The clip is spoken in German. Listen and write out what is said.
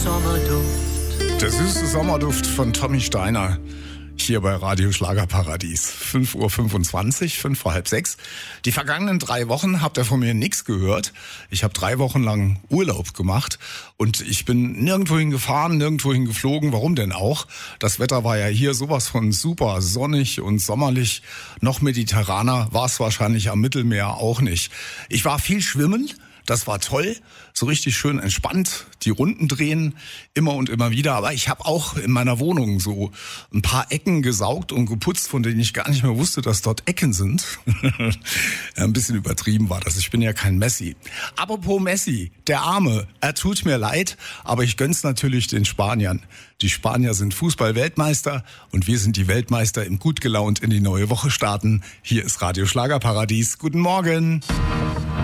Sommerduft. Der süße Sommerduft von Tommy Steiner. Hier bei Radio Schlagerparadies. 5:25 Uhr, 5 vor halb 6. Die vergangenen 3 Wochen habt ihr von mir nichts gehört. Ich habe 3 Wochen lang Urlaub gemacht und ich bin nirgendwohin gefahren, nirgendwohin geflogen. Warum denn auch? Das Wetter war ja hier sowas von super sonnig und sommerlich. Noch mediterraner war es wahrscheinlich am Mittelmeer auch nicht. Ich war viel schwimmen. Das war toll, so richtig schön entspannt, die Runden drehen, immer und immer wieder. Aber ich habe auch in meiner Wohnung so ein paar Ecken gesaugt und geputzt, von denen ich gar nicht mehr wusste, dass dort Ecken sind. Ein bisschen übertrieben war das, ich bin ja kein Messi. Apropos Messi, der Arme, er tut mir leid, aber ich gönn's natürlich den Spaniern. Die Spanier sind Fußball-Weltmeister und wir sind die Weltmeister im gut gelaunt in die neue Woche starten. Hier ist Radio Schlagerparadies. Guten Morgen.